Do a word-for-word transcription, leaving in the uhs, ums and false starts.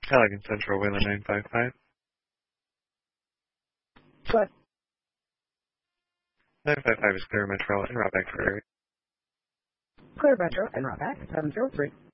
Allegan Central, Wayland nine five five. What? nine five five is clear Metro and route back for area. Clear Metro and route back seven zero three.